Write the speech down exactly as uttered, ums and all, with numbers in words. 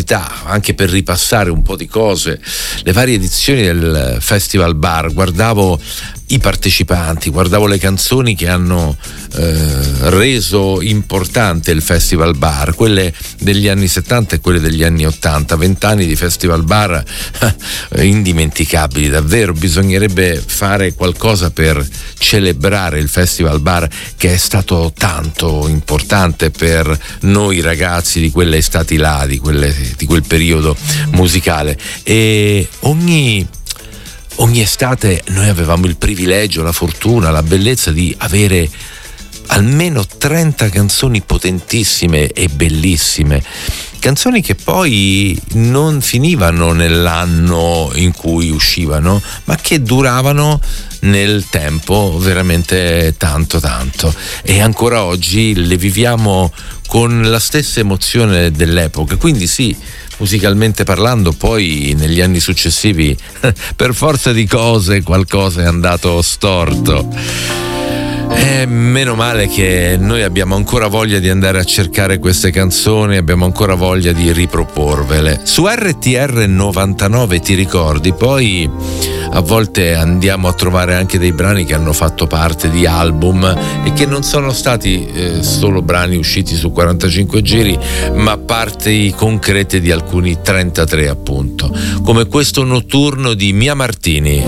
curiosità, anche per ripassare un po' di cose, le varie edizioni del Festival Bar, guardavo i partecipanti, guardavo le canzoni che hanno eh, reso importante il Festival Bar, quelle degli anni settanta e quelle degli anni ottanta, vent'anni di Festival Bar eh, indimenticabili, davvero. Bisognerebbe fare qualcosa per celebrare il Festival Bar, che è stato tanto importante per noi ragazzi di quelle estati là, di, quelle, di quel periodo musicale. E ogni Ogni estate noi avevamo il privilegio, la fortuna, la bellezza di avere almeno trenta canzoni potentissime e bellissime, canzoni che poi non finivano nell'anno in cui uscivano, ma che duravano nel tempo veramente tanto tanto, e ancora oggi le viviamo con la stessa emozione dell'epoca. Quindi sì, musicalmente parlando, poi negli anni successivi per forza di cose qualcosa è andato storto. E meno male che noi abbiamo ancora voglia di andare a cercare queste canzoni, abbiamo ancora voglia di riproporvele. Su R T R novantanove Ti ricordi, poi a volte andiamo a trovare anche dei brani che hanno fatto parte di album e che non sono stati eh, solo brani usciti su quarantacinque giri, ma parti concrete di alcuni trentatré, appunto, come questo Notturno di Mia Martini.